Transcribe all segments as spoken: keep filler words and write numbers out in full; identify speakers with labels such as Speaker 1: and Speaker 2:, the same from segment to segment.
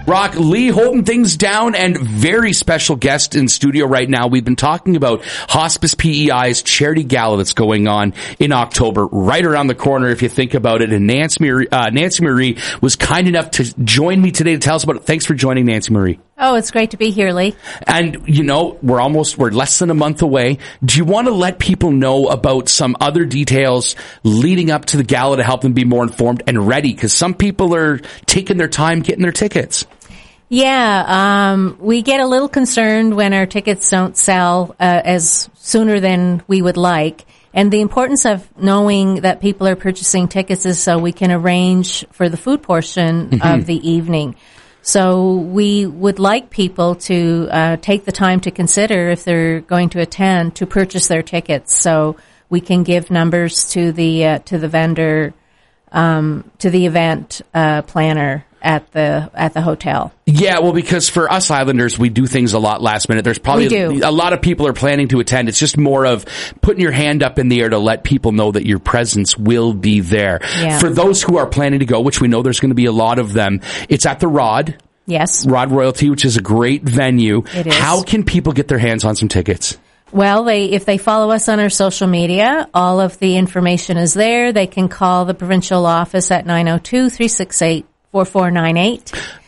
Speaker 1: Rock, Lee holding things down and very special guest in studio right now. We've been talking about Hospice P E I's charity gala that's going on in October, right around the corner if you think about it. And Nancy Marie, uh, Nancy Marie was kind enough to join me today to tell us about it. Thanks for joining, Nancy Marie.
Speaker 2: Oh, it's great to be here, Lee.
Speaker 1: And, you know, we're almost, we're less than a month away. Do you want to let people know about some other details leading up to the gala to help them be more informed and ready? Because some people are taking their time getting their tickets.
Speaker 2: Yeah, um, we get a little concerned when our tickets don't sell uh, as sooner than we would like. And the importance of knowing that people are purchasing tickets is so we can arrange for the food portion mm-hmm. of the evening. So we would like people to uh, take the time to consider if they're going to attend to purchase their tickets. So we can give numbers to the uh, to the vendor, um, to the event uh, planner at the at the hotel.
Speaker 1: Yeah, well, because for us Islanders, we do things a lot last minute. There's probably
Speaker 2: we do.
Speaker 1: a lot of people are planning to attend. It's just more of putting your hand up in the air to let people know that your presence will be there.
Speaker 2: Yeah.
Speaker 1: For those who are planning to go, which we know there's going to be a lot of them, it's at the Rod.
Speaker 2: Yes.
Speaker 1: Rod Royalty, which is a great venue.
Speaker 2: It is.
Speaker 1: How can people get their hands on some tickets?
Speaker 2: Well, they if they follow us on our social media, all of the information is there. They can call the provincial office at nine oh two, three six eight, four four nine eight.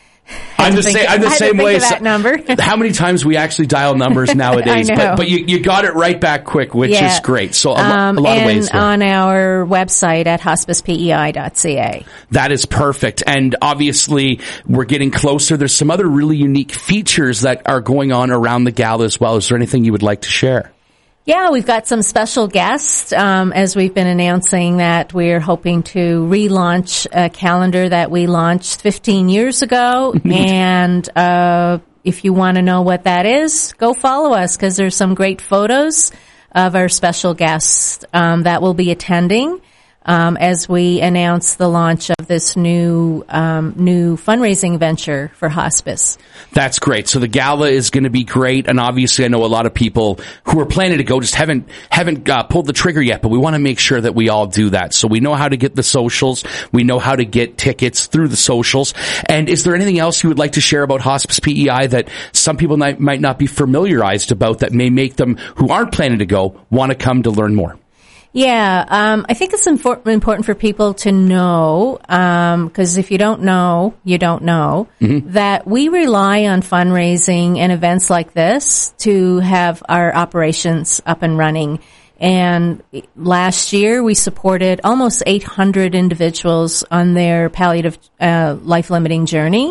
Speaker 1: I'm the same. I'm the same way.
Speaker 2: That number.
Speaker 1: How many times we actually dial numbers nowadays?
Speaker 2: I know.
Speaker 1: But, but you, you got it right back quick, which
Speaker 2: yeah.
Speaker 1: is great. So a,
Speaker 2: um,
Speaker 1: a lot of ways.
Speaker 2: And on our website at hospice p e i dot c a.
Speaker 1: That is perfect. And obviously, we're getting closer. There's some other really unique features that are going on around the gala as well. Is there anything you would like to share?
Speaker 2: Yeah, we've got some special guests, um, as we've been announcing that we're hoping to relaunch a calendar that we launched fifteen years ago. and uh if you want to know what that is, go follow us because there's some great photos of our special guests um, that will be attending um, as we announce the launch of this new um, new fundraising venture for hospice.
Speaker 1: That's great. So the gala is going to be great, and obviously I know a lot of people who are planning to go just haven't haven't uh, pulled the trigger yet, but we want to make sure that we all do that. So we know how to get the socials. We know how to get tickets through the socials. And is there anything else you would like to share about Hospice P E I that some people might, might not be familiarized about that may make them, who aren't planning to go, want to come to learn more?
Speaker 2: Yeah, um, I think it's infor- important for people to know, because um, if you don't know, you don't know, mm-hmm. that we rely on fundraising and events like this to have our operations up and running. And last year, we supported almost eight hundred individuals on their palliative uh, life-limiting journey.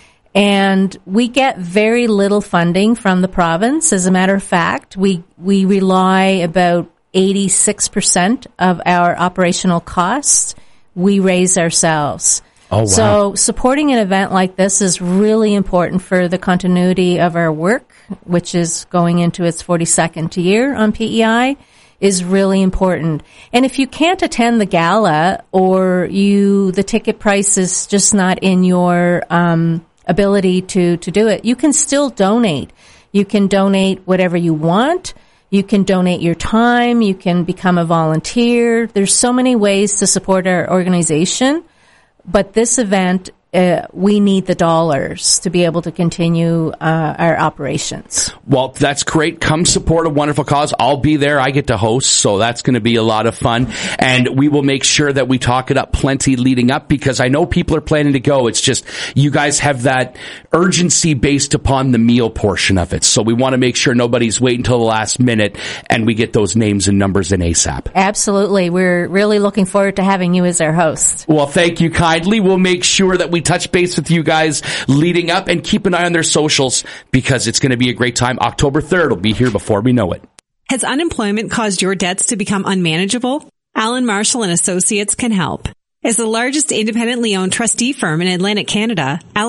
Speaker 2: And we get very little funding from the province. As a matter of fact, we we rely about eighty-six percent of our operational costs we raise ourselves.
Speaker 1: Oh, wow.
Speaker 2: So supporting an event like this is really important for the continuity of our work, which is going into its forty-second year on P E I, is really important. And if you can't attend the gala or you the ticket price is just not in your um, ability to, to do it, you can still donate. You can donate whatever you want. You can donate your time. You can become a volunteer. There's so many ways to support our organization. But this event, uh, we need the dollars to be able to continue uh, our operations.
Speaker 1: Well, that's great. Come support a wonderful cause. I'll be there. I get to host, so that's going to be a lot of fun. And we will make sure that we talk it up plenty leading up because I know people are planning to go. It's just you guys have that urgency based upon the meal portion of it. So we want to make sure nobody's waiting until the last minute and we get those names and numbers in ASAP.
Speaker 2: Absolutely. We're really looking forward to having you as our host.
Speaker 1: Well, thank you kindly. We'll make sure that we touch base with you guys leading up and keep an eye on their socials because it's going to be a great time. October third will be here before we know it.
Speaker 3: Has unemployment caused your debts to become unmanageable? Allen Marshall and Associates can help. As the largest independently owned trustee firm in Atlantic Canada, Allen